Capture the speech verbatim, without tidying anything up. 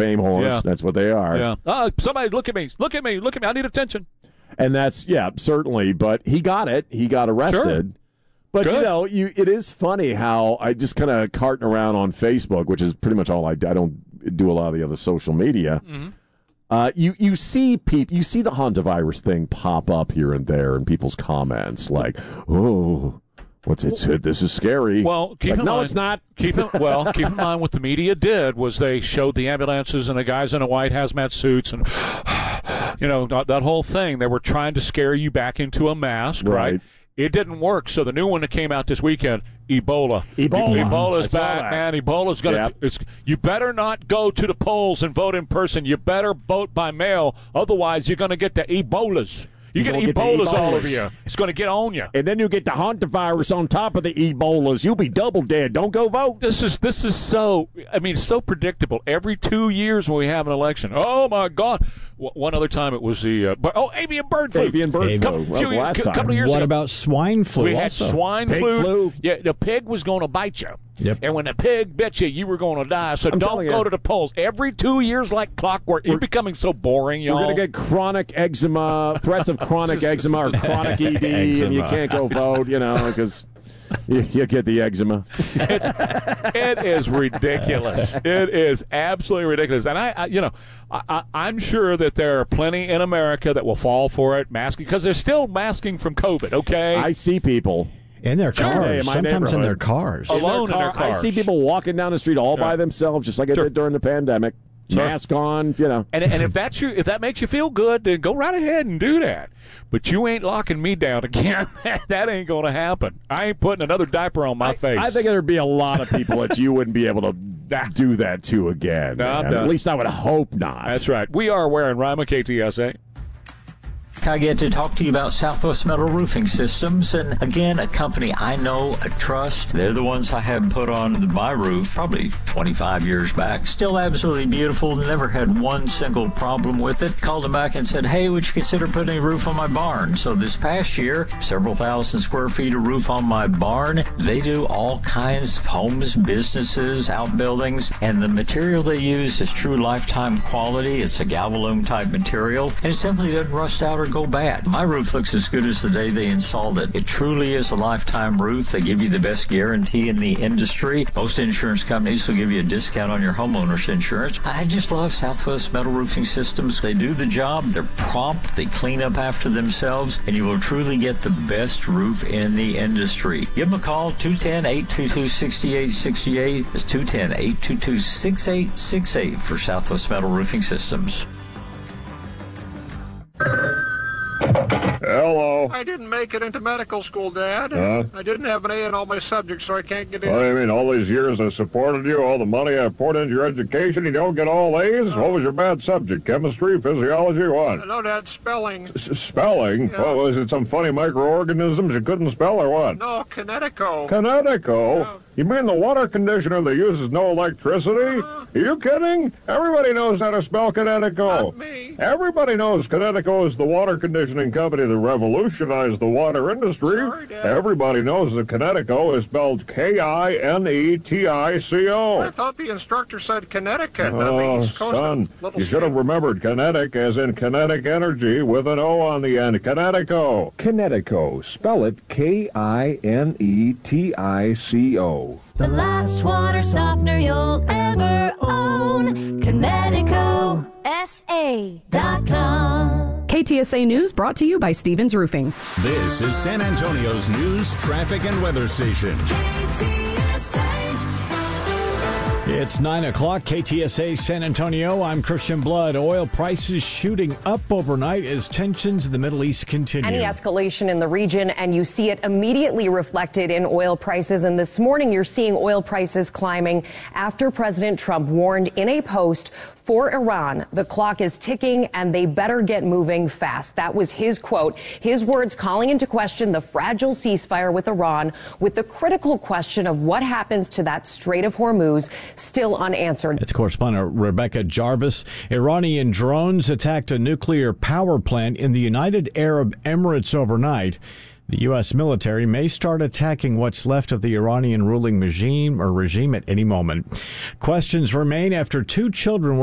fame whores. Yeah. That's what they are. Yeah. Uh, somebody look at me. Look at me. Look at me. I need attention. And that's, yeah, certainly. But he got it. He got arrested. Sure. But, Good. you know, you it is funny how I just kind of carting around on Facebook, which is pretty much all I do. I don't do a lot of the other social media. Mm-hmm. Uh, you, you see people, you see the hantavirus thing pop up here and there in people's comments like, oh, what's it? This is scary. Well, keep like, in no, mind, it's not. Keep in, well, keep in mind what the media did was they showed the ambulances and the guys in a white hazmat suits and, you know, that, that whole thing. They were trying to scare you back into a mask, right? Right. It didn't work. So the new one that came out this weekend, Ebola. Ebola. Ebola's I saw back, that. man. Ebola's going to. Yep. It's. You better not go to the polls and vote in person. You better vote by mail. Otherwise, you're going to get the Ebolas. You You're get gonna get the Ebolas all Ebolas. over you. It's going to get on you. And then you get the hantavirus on top of the Ebolas. You'll be double dead. Don't go vote. This is this is so. I mean, so predictable. Every two years when we have an election, oh my God! W- one other time it was the uh, but, oh avian bird flu. Avian bird flu. Couple, That was few, the last cou- time. couple of years What ago. about swine flu? We had also? swine Pig flu. flu. Yeah, the pig was going to bite you. Yep. And when the pig bit you, you were going to die. So I'm don't telling go you. to the polls. Every two years like clockwork. You're becoming so boring, y'all. We're going to get chronic eczema, threats of chronic eczema or chronic E D, and you Eczema. can't go vote, you know, because you, you get the eczema. It's, it is ridiculous. It is absolutely ridiculous. And I, I you know, I, I, I'm sure that there are plenty in America that will fall for it, masking, because they're still masking from COVID, okay? I see people. In their Sure. cars. Hey, in my Sometimes in neighborhood. their cars. Oh, Alone their in their car. I cars. see people walking down the street all Sure. by themselves, just like I Sure. did during the pandemic. Sure. Mask on, you know. And and if that's you, if that makes you feel good, then go right ahead and do that. But you ain't locking me down again. That ain't going to happen. I ain't putting another diaper on my I, face. I think there'd be a lot of people that you wouldn't be able to do that to again. No, I'm man. done. At least I would hope not. That's right. We are wearing Rima K T S A. I get to talk to you about Southwest Metal Roofing Systems, and again, a company I know, I trust. They're the ones I had put on my roof probably twenty-five years back. Still absolutely beautiful. Never had one single problem with it. Called them back and said, hey, would you consider putting a roof on my barn? So this past year, several thousand square feet of roof on my barn. They do all kinds of homes, businesses, outbuildings, and the material they use is true lifetime quality. It's a Galvalume type material, and it simply doesn't rust out or go bad. My roof looks as good as the day they installed it. It truly is a lifetime roof. They give you the best guarantee in the industry. Most insurance companies will give you a discount on your homeowner's insurance. I just love Southwest Metal Roofing Systems. They do the job. They're prompt. They clean up after themselves, and you will truly get the best roof in the industry. Give them a call, two one zero, eight two two, six eight six eight. It's two one zero, eight two two, six eight six eight for Southwest Metal Roofing Systems. Hello. I didn't make it into medical school, Dad. Huh? I didn't have an A in all my subjects, so I can't get in. What do you mean, all these years I supported you, all the money I poured into your education, you don't get all A's? What was your bad subject? Chemistry, physiology, what? No, Dad, spelling. S- spelling? Yeah. What, was it some funny microorganisms you couldn't spell or what? No, Connecticut. Connecticut? Yeah. You mean the water conditioner that uses no electricity? Uh-huh. Are you kidding? Everybody knows how to spell Connecticut. Not me. Everybody knows Connecticut is the water conditioning company that revolutionized the water industry. Sorry, Dad. Everybody knows that Connecticut is spelled K I N E T I C O. I thought the instructor said Connecticut. on the Oh, East Coast of son, Little you should have State. remembered kinetic as in kinetic energy with an O on the end. Connecticut. Kinetico. Spell it K I N E T I C O. The last water softener you'll ever own. Kinetico S A dot com. K T S A News brought to you by Stevens Roofing. This is San Antonio's news, traffic, and weather station. K T S A. It's nine o'clock, K T S A San Antonio. I'm Christian Blood. Oil prices shooting up overnight as tensions in the Middle East continue. Any escalation in the region, and you see it immediately reflected in oil prices. And this morning, you're seeing oil prices climbing after President Trump warned in a post for Iran, the clock is ticking and they better get moving fast. That was his quote. His words calling into question the fragile ceasefire with Iran, with the critical question of what happens to that Strait of Hormuz still unanswered. It's correspondent Rebecca Jarvis. Iranian drones attacked a nuclear power plant in the United Arab Emirates overnight. The U S military may start attacking what's left of the Iranian ruling regime or regime at any moment. Questions remain after two children were